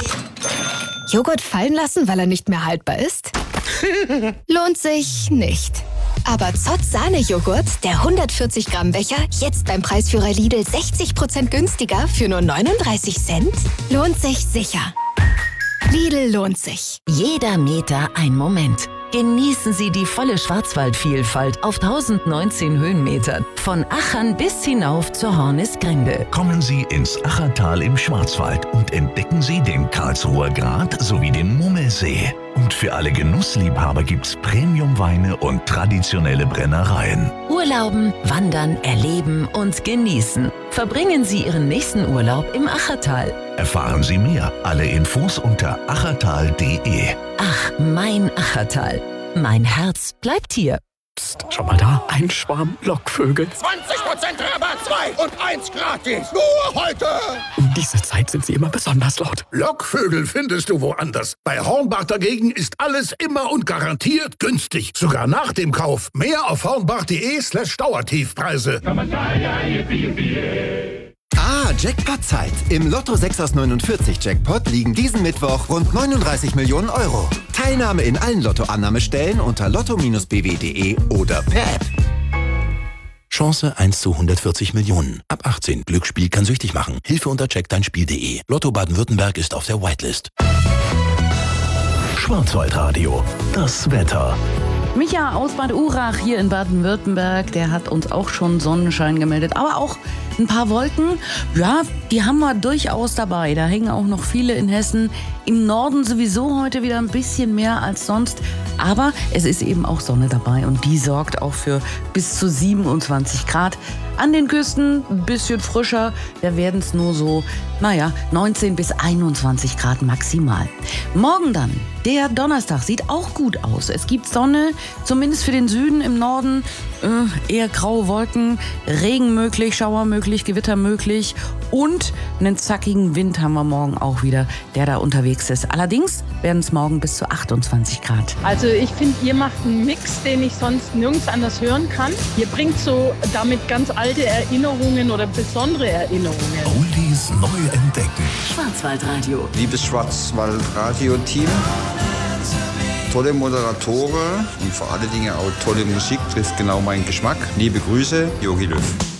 Joghurt fallen lassen, weil er nicht mehr haltbar ist? Lohnt sich nicht. Aber Zott Sahne-Joghurt, der 140 Gramm Becher, jetzt beim Preisführer Lidl 60% günstiger für nur 39 Cent? Lohnt sich sicher. Lidl lohnt sich. Jeder Meter ein Moment. Genießen Sie die volle Schwarzwaldvielfalt auf 1019 Höhenmetern. Von Achern bis hinauf zur Hornisgrinde. Kommen Sie ins Achertal im Schwarzwald und entdecken Sie den Karlsruher Grat sowie den Mummelsee. Und für alle Genussliebhaber gibt's Premiumweine und traditionelle Brennereien. Urlauben, wandern, erleben und genießen. Verbringen Sie Ihren nächsten Urlaub im Achertal. Erfahren Sie mehr. Alle Infos unter achertal.de. Ach, mein Achertal. Mein Herz bleibt hier. Psst, schau mal da, ein Schwarm Lockvögel. 20% Rabatt, 2 und 1 gratis. Nur heute. Um diese Zeit sind sie immer besonders laut. Lockvögel findest du woanders. Bei Hornbach dagegen ist alles immer und garantiert günstig. Sogar nach dem Kauf. Mehr auf hornbach.de/Dauertiefpreise. Jackpot-Zeit. Im Lotto 6 aus 49 Jackpot liegen diesen Mittwoch rund 39 Millionen Euro. Teilnahme in allen Lottoannahmestellen unter lotto-bw.de oder per App. Chance 1 zu 140 Millionen. Ab 18. Glücksspiel kann süchtig machen. Hilfe unter checkdeinspiel.de. Lotto Baden-Württemberg ist auf der Whitelist. Schwarzwaldradio. Das Wetter. Micha aus Bad Urach hier in Baden-Württemberg, der hat uns auch schon Sonnenschein gemeldet, aber auch ein paar Wolken. Ja, die haben wir durchaus dabei. Da hängen auch noch viele in Hessen. Im Norden sowieso heute wieder ein bisschen mehr als sonst. Aber es ist eben auch Sonne dabei und die sorgt auch für bis zu 27 Grad. An den Küsten ein bisschen frischer, da werden es nur so, 19 bis 21 Grad maximal. Morgen dann, der Donnerstag, sieht auch gut aus. Es gibt Sonne, zumindest für den Süden, im Norden eher graue Wolken, Regen möglich, Schauer möglich, Gewitter möglich und einen zackigen Wind haben wir morgen auch wieder, der da unterwegs ist. Allerdings werden es morgen bis zu 28 Grad. Also ich finde, ihr macht einen Mix, den ich sonst nirgends anders hören kann. Ihr bringt so damit ganz alte Erinnerungen oder besondere Erinnerungen. Oldies neu entdecken. Schwarzwaldradio. Liebes Schwarzwaldradio-Team, tolle Moderatoren und vor allen Dingen auch tolle Musik, trifft genau meinen Geschmack. Liebe Grüße, Jogi Löw.